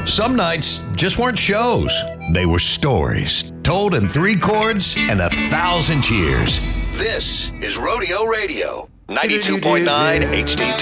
Some nights just weren't shows. They were stories, told in 3 chords and 1,000 cheers. This is Rodeo Radio, 92.9 HD2.